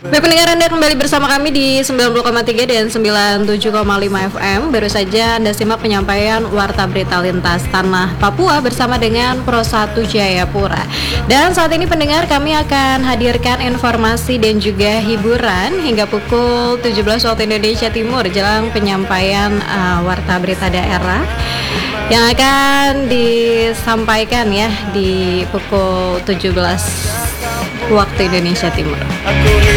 Baik pendengar, Anda kembali bersama kami di 90,3 dan 97,5 FM. Baru saja Anda simak penyampaian Warta Berita Lintas Tanah Papua bersama dengan Pro 1 Jayapura. Dan saat ini pendengar, kami akan hadirkan informasi dan juga hiburan hingga pukul 17 waktu Indonesia Timur jelang penyampaian Warta Berita Daerah yang akan disampaikan ya di pukul 17 waktu Indonesia Timur.